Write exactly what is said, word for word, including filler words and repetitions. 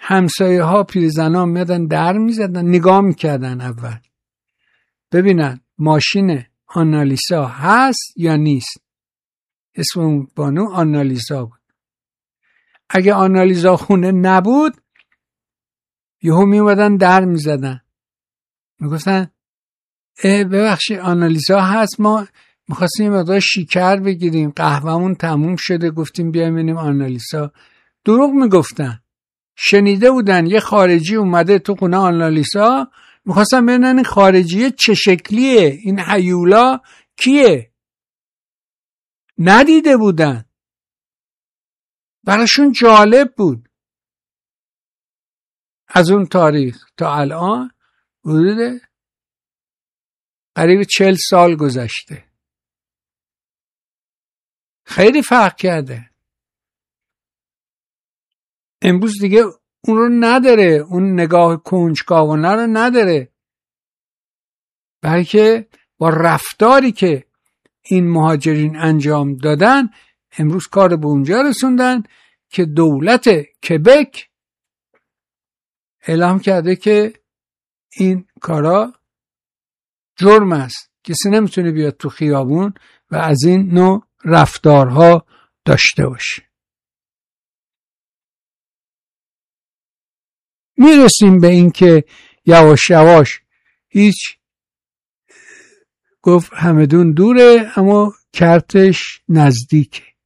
همسایه ها پیرزن ها میادن در میزدن، نگاه میکردن اول ببینن ماشین آنالیزا هست یا نیست. اسم اون بانو آنالیزا بود. اگه آنالیزا خونه نبود یهو میومدن در میزدن، میگفتن ببخشید آنالیزا هست، ما میخواستیم مقدار شکر بگیریم، قهوه‌مون تموم شده، گفتیم بیایم ببینیم آنالیزا. دروغ میگفتن. شنیده بودن یه خارجی اومده تو خونه آنالیزا، میخواستن ببینن این خارجیه چه شکلیه، این هیولا کیه. ندیده بودن، براشون جالب بود. از اون تاریخ تا الان حدود قریب چهل سال گذشته. خیلی فرق کرده. امروز دیگه اون رو نداره، اون نگاه کنجکاوانه رو نداره، بلکه با رفتاری که این مهاجرین انجام دادن امروز کار به اونجا رسوندن که دولت کبک اعلام کرده که این کارا جرم است، کسی نمیتونه بیاد تو خیابون و از این نوع رفتارها داشته باشه. میرسیم به این که یواش یواش هیچ گفت همدون دوره اما کرتش نزدیکه.